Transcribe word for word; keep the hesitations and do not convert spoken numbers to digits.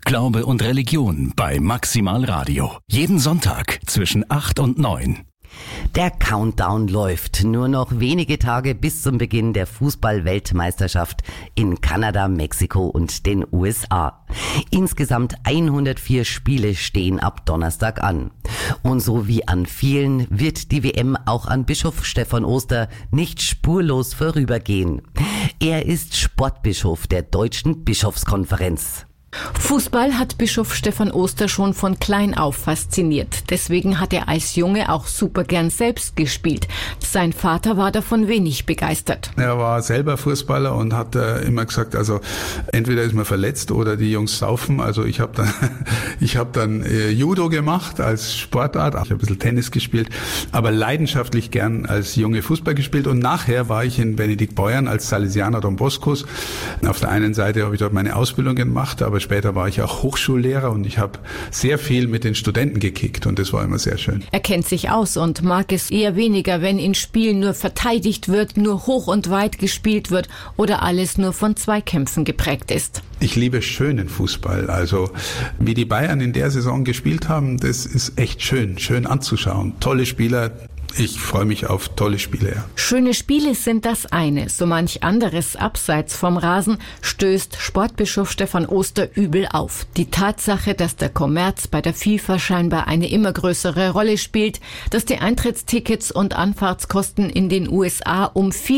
Glaube und Religion bei Maximal Radio. Jeden Sonntag zwischen acht und neun. Der Countdown läuft. Nur noch wenige Tage bis zum Beginn der Fußball-Weltmeisterschaft in Kanada, Mexiko und den U S A. Insgesamt hundertvier Spiele stehen ab Donnerstag an. Und so wie an vielen wird die W M auch an Bischof Stephan Oster nicht spurlos vorübergehen. Er ist Sportbischof der Deutschen Bischofskonferenz. Fußball hat Bischof Stephan Oster schon von klein auf fasziniert. Deswegen hat er als Junge auch super gern selbst gespielt. Sein Vater war davon wenig begeistert. Er war selber Fußballer und hat äh, immer gesagt, also entweder ist man verletzt oder die Jungs saufen. Also ich habe dann, ich habe dann äh, Judo gemacht als Sportart. Ich habe ein bisschen Tennis gespielt, aber leidenschaftlich gern als Junge Fußball gespielt. Und nachher war ich in Benediktbeuern als Salesianer Don Boscos. Auf der einen Seite habe ich dort meine Ausbildung gemacht, aber später war ich auch Hochschullehrer und ich habe sehr viel mit den Studenten gekickt und das war immer sehr schön. Er kennt sich aus und mag es eher weniger, wenn in Spielen nur verteidigt wird, nur hoch und weit gespielt wird oder alles nur von Zweikämpfen geprägt ist. Ich liebe schönen Fußball. Also wie die Bayern in der Saison gespielt haben, das ist echt schön, schön anzuschauen. Tolle Spieler. Ich freue mich auf tolle Spiele. Ja. Schöne Spiele sind das eine. So manch anderes abseits vom Rasen stößt Sportbischof Stephan Oster übel auf. Die Tatsache, dass der Kommerz bei der FIFA scheinbar eine immer größere Rolle spielt, dass die Eintrittstickets und Anfahrtskosten in den U S A um viel